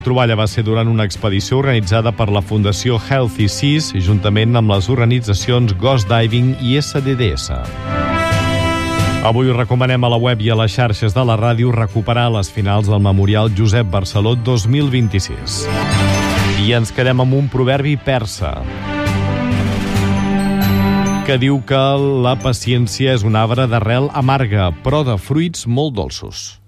La troballa va ser durant una expedició organitzada per la Fundació Healthy Seas, juntament amb les organitzacions Ghost Diving i SDDS. Avui recomanem a la web i a les xarxes de la ràdio recuperar les finals del Memorial Josep Barceló 2026. I ens quedem amb un proverbi persa que diu que la paciència és un arbre d'arrel amarga, però de fruits molt dolços.